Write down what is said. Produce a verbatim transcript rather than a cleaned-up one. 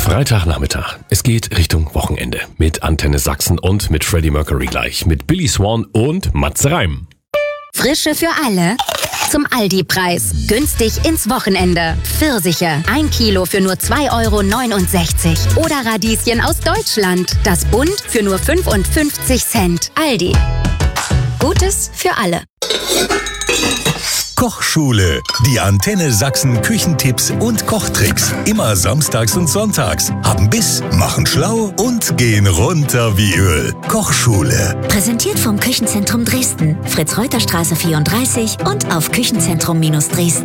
Freitagnachmittag. Es geht Richtung Wochenende. Mit Antenne Sachsen und mit Freddie Mercury gleich. Mit Billy Swan und Matze Reim. Frische für alle? Zum Aldi-Preis. Günstig ins Wochenende. Pfirsiche. Ein Kilo für nur zwei Euro neunundsechzig. Oder Radieschen aus Deutschland. Das Bund für nur fünfundfünfzig Cent. Aldi. Gutes für alle. Kochschule. Die Antenne Sachsen Küchentipps und Kochtricks. Immer samstags und sonntags. Haben Biss, machen schlau und gehen runter wie Öl. Kochschule. Präsentiert vom Küchenzentrum Dresden. Fritz-Reuter-Straße vierunddreißig und auf küchenzentrum Dresden.